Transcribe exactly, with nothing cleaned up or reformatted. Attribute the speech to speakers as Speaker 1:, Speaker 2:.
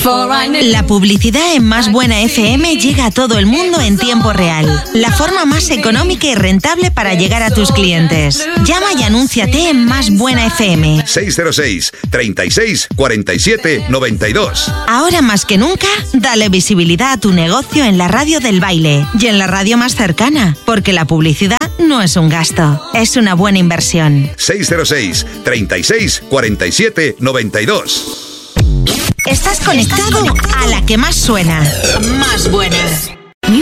Speaker 1: La publicidad en Más Buena F M llega a todo el mundo en tiempo real. La forma más económica y rentable para llegar a tus clientes. Llama y anúnciate en Más Buena F M.
Speaker 2: seis cero seis, treinta y seis, cuarenta y siete, noventa y dos.
Speaker 1: Ahora más que nunca, dale visibilidad a tu negocio en la radio del baile y en la radio más cercana, porque la publicidad no es un gasto, es una buena inversión.
Speaker 2: seis cero seis, treinta y seis, cuarenta y siete, noventa y dos.
Speaker 1: Estás conectado a la que más suena. Más Buena.